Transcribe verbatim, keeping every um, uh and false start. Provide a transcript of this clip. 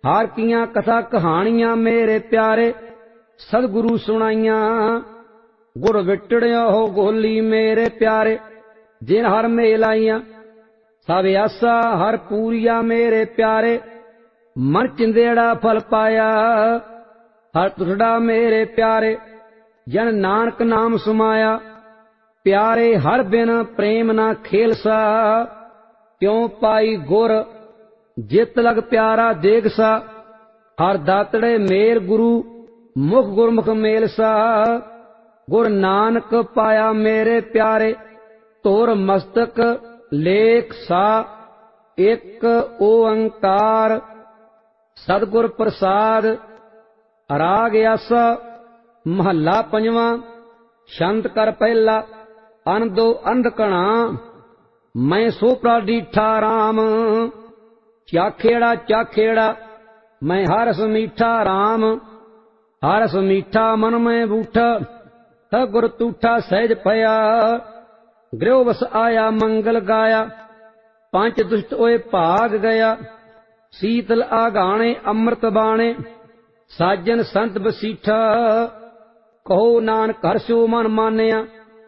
हार कियां कथा कहानियां मेरे प्यारे सतगुरु सुनाइयां। गुर विटड़िया हो गोली मेरे प्यारे जिन हर मेल आईयां। सब आसा हर पूरिया मेरे प्यारे मन चिंदेड़ा फल पाया। हर तुठड़ा मेरे प्यारे जन नानक नाम सुमाया। प्यारे हर बिन प्रेम ना खेलसा क्यों पाई गुर जित लग प्यारा देखसा। हर दातड़े मेर गुरु मुख गुरमुख मेलसा। गुर नानक पाया मेरे प्यारे तोर मस्तक लेख सा। एक ओंकार सतगुर प्रसाद। राग आसा महला पंजवा। छंद कर पहला अन दो अंधकणा मैं सोपरा डीठा राम। चाखेड़ा चाखेड़ा मैं हरस मीठा राम। हरस मीठा मन में बूठा गुर तूठा सहज पया। गृह बस आया मंगल गाया पंच दुष्ट ओए भाग गया। शीतल आगाने अमृत बाणे साजन संत बसीठा। कहो नानक हर्षो मन मानिया